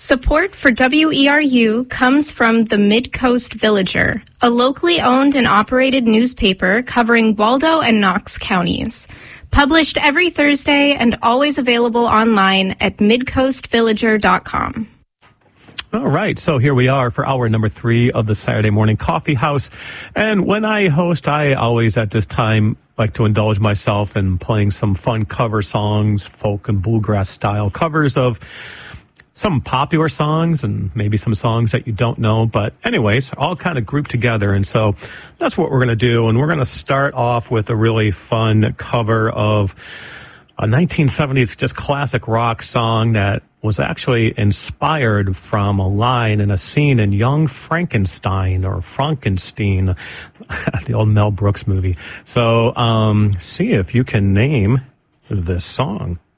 Support for WERU comes from the Mid-Coast Villager, a locally owned and operated newspaper covering Waldo and Knox counties. Published every Thursday and always available online at midcoastvillager.com. All right, so here we are for hour number 3 of the Saturday Morning Coffee House. And when I host, I always at this time like to indulge myself in playing some fun cover songs, folk and bluegrass style covers of some popular songs and maybe some songs that you don't know. But anyways, all kind of grouped together. And so that's what we're going to do. And we're going to start off with a really fun cover of a 1970s just classic rock song that was actually inspired from a line in a scene in Young Frankenstein or Frankenstein, the old Mel Brooks movie. So see if you can name this song.